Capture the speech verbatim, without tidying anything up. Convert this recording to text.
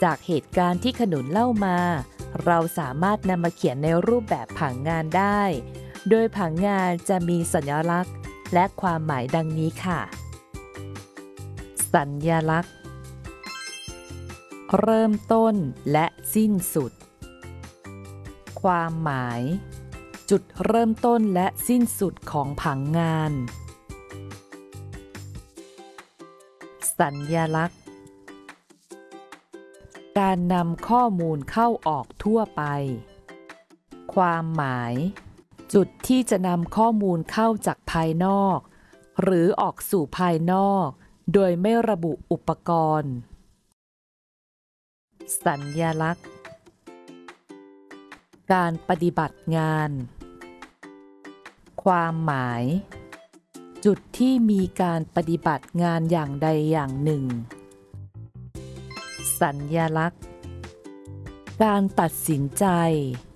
จากเหตุการณ์ที่ขนุนเล่ามาเราสามารถนำมาเขียนในรูปแบบผังงานได้โดยผังงานจะมีสัญลักษณ์และความหมายดังนี้ค่ะสัญลักษณ์เริ่มต้นและสิ้นสุดความหมายจุดเริ่มต้นและสิ้นสุดของผังงานสัญลักษณ์การนำข้อมูลเข้าออกทั่วไปความหมายจุดที่จะนำข้อมูลเข้าจากภายนอกหรือออกสู่ภายนอกโดยไม่ระบุอุปกรณ์สัญลักษณ์การปฏิบัติงานความหมายจุดที่มีการปฏิบัติงานอย่างใดอย่างหนึ่งสัญลักษณ์การตัดสินใจ